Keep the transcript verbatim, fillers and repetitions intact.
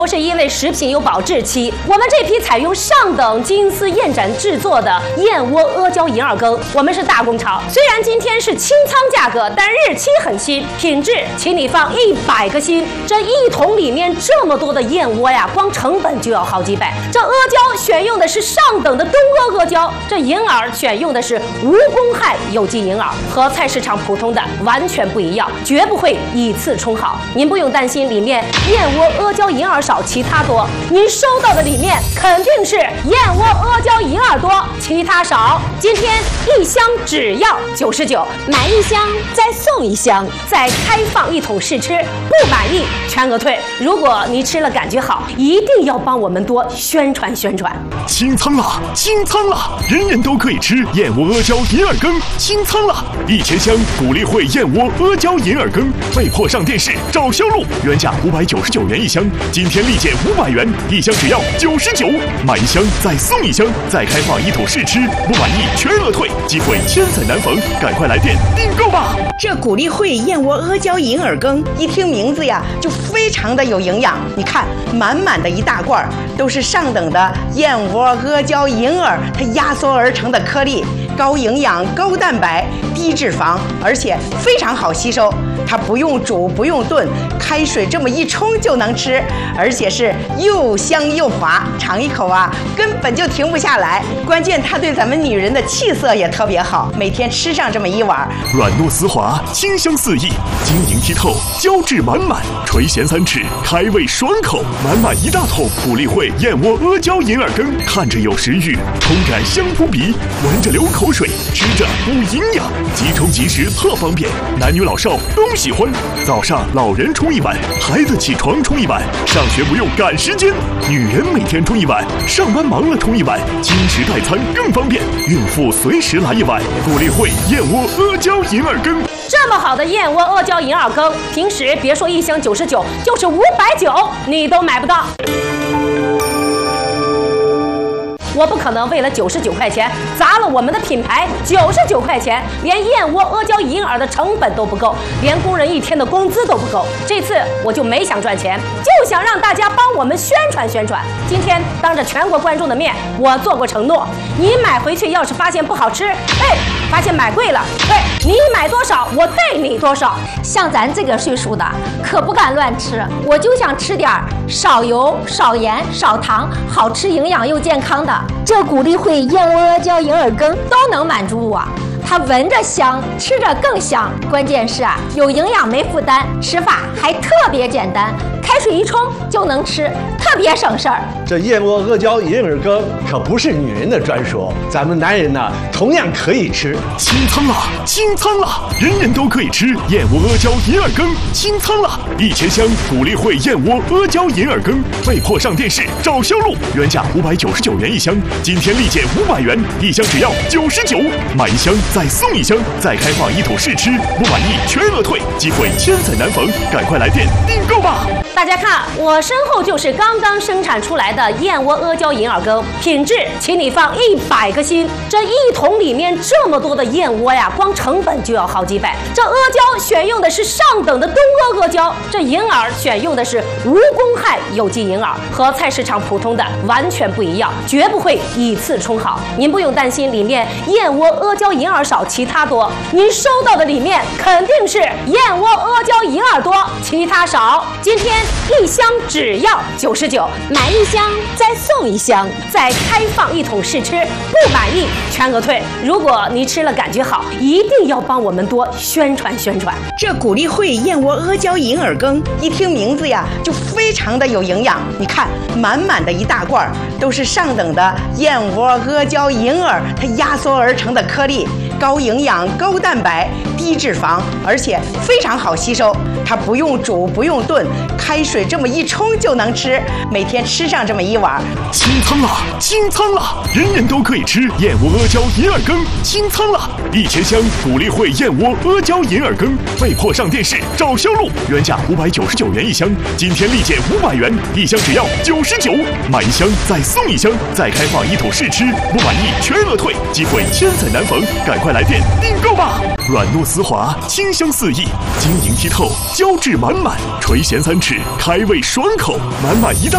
是因为食品有保质期，我们这批采用上等金丝燕盏制作的燕窝阿胶银耳羹，我们是大工厂。虽然今天是清仓价格，但日期很新，品质请你放一百个心。这一桶里面这么多的燕窝呀，光成本就要好几百。这阿胶选用的是上等的东阿阿胶，这银耳选用的是无公害有机银耳，和菜市场普通的完全不一样，绝不会以次充好。您不用担心里面燕窝阿胶银耳少。其他多，您收到的里面肯定是燕窝阿胶银耳多，其他少。今天一箱只要九十九，买一箱再送一箱，再开放一桶试吃，不满意全额退。如果你吃了感觉好，一定要帮我们多宣传宣传。 清仓了，清仓了，人人都可以吃燕窝阿胶银耳羹，清仓了，一千箱鼓励会燕窝阿胶银耳羹，被迫上电视找销路，原价五百九十九元一箱，今天立减五百元，一箱只要九十九，买一箱再送一箱，再开放一桶试吃，不满意全额退，机会千载难逢，赶快来电订购吧！ 这鼓励会燕窝阿胶银耳羹，一听名字呀，就非常的有营养。你看，满满的一大罐，都是上等的燕窝阿胶银耳，它压缩而成的颗粒，高营养、高蛋白、低脂肪，而且非常好吸收。它不用煮，不用炖，开水这么一冲就能吃，而且是又香又滑，尝一口啊，根本就停不下来。关键它对咱们女人的气色也特别好，每天吃上这么一碗， 软糯丝滑，清香四溢，晶莹剔透，胶质满满，垂涎三尺，开胃爽口，满满一大桶鼓励会燕窝阿胶银耳羹，看着有食欲，冲感香扑鼻，闻着流口水，吃着补营养，即冲即食特方便，男女老少都喜欢。早上老人冲一碗，孩子起床冲一碗，上学不用赶时间，女人每天冲一碗，上班忙了冲一碗，轻食代餐更方便，孕妇随时来一碗。鼓励会燕窝阿胶银耳羹， 这么好的燕窝阿胶银耳羹，平时别说一箱九十九，就是五百九你都买不到。我不可能为了九十九块钱砸了我们的品牌，九十九块钱连燕窝阿胶银耳的成本都不够，连工人一天的工资都不够。这次我就没想赚钱，就想让大家帮我们宣传宣传。今天当着全国观众的面，我做过承诺，你买回去要是发现不好吃，哎，发现买贵了，哎，你买多少我退你多少。 像咱这个岁数的可不敢乱吃，我就想吃点少油、少盐、少糖，好吃、营养又健康的。这鼓励会燕窝阿胶银耳羹都能满足我，它闻着香，吃着更香，关键是啊，有营养没负担，吃法还特别简单，开水一冲就能吃，特别省事儿。 这燕窝阿胶银耳羹可不是女人的专属，咱们男人呢同样可以吃。 清仓了，清仓了，人人都可以吃燕窝阿胶银耳羹，清仓了，一千箱鼓励会燕窝阿胶银耳羹，被迫上电视找销路，原价五百九十九元一箱，今天立减五百元，一箱只要九十九，买一箱再送一箱，再开放一桶试吃，不满意全额退，机会千载难逢，赶快来电订购吧！ 大家看，我身后就是刚刚生产出来的燕窝阿胶银耳羹，品质请你放一百个心。这一桶里面这么多的燕窝呀，光成本就要好几百。这阿胶选用的是上等的东阿阿胶，这银耳选用的是无公害有机银耳，和菜市场普通的完全不一样，绝不会以次充好。您不用担心里面燕窝阿胶银耳少，其他多。您收到的里面肯定是燕窝阿胶银耳多，其他少。今天一箱只要九十九，买一箱再送一箱，再开放一桶试吃，不满意全额退。如果你吃了感觉好，一定要帮我们多宣传宣传。 这鼓励会燕窝阿胶银耳羹，一听名字呀，就非常的有营养。你看，满满的一大罐，都是上等的燕窝阿胶银耳，它压缩而成的颗粒，高营养、高蛋白、低脂肪，而且非常好吸收。它不用煮，不用炖，开水这么一冲就能吃，每天吃上这么一碗。 清仓了，清仓了，人人都可以吃燕窝阿胶银耳羹，清仓了，一千箱鼓励会燕窝阿胶银耳羹，被迫上电视找销路，原价五百九十九元一箱，今天立减五百元，一箱只要九十九，买一箱再送一箱，再开放一桶试吃，不满意全额退，机会千载难逢，赶快来电订购吧！软糯丝滑，清香四溢，晶莹剔透，胶质满满，垂涎三尺，开胃爽口，满满一大